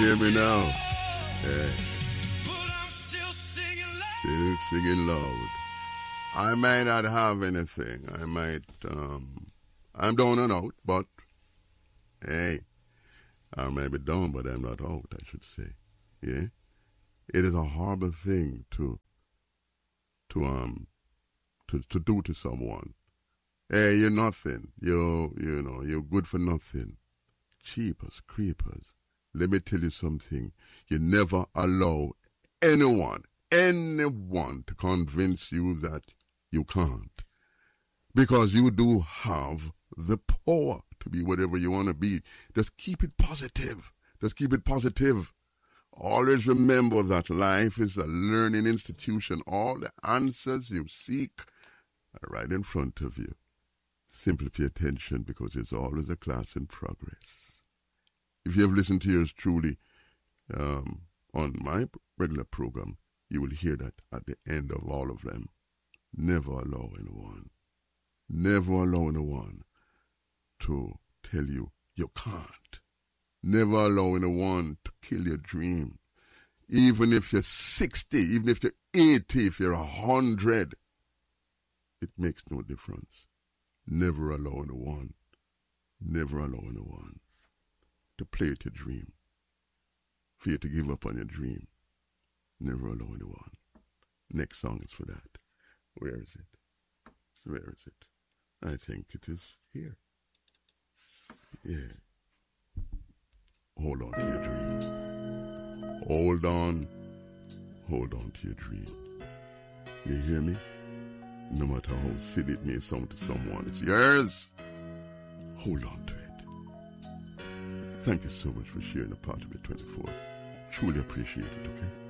hear me now? Yeah. Still singing loud. I might not have anything. I might, I'm down and out, but, hey, I may be down, but I'm not out, I should say. Yeah? It is a horrible thing to do to someone. Hey, you're nothing. You're good for nothing. Cheapers, creepers. Let me tell you something. You never allow anyone to convince you that you can't. Because you do have the power to be whatever you want to be. Just keep it positive. Always remember that life is a learning institution. All the answers you seek are right in front of you. Simply pay attention, because it's always a class in progress. If you have listened to yours truly on my regular program, you will hear that at the end of all of them. Never allow anyone to tell you you can't. Never allow anyone to kill your dream. Even if you're 60, even if you're 80, if you're 100, it makes no difference. Never allow anyone to play at your dream, for you to give up on your dream. Never allow anyone. Next song is for that. Where is it? I think it is here. Yeah. Hold on to your dream. Hold on to your dream. You hear me? No matter how silly it may sound to someone, it's yours. Hold on to it. Thank you so much for sharing a part of your 24. Truly appreciate it, okay?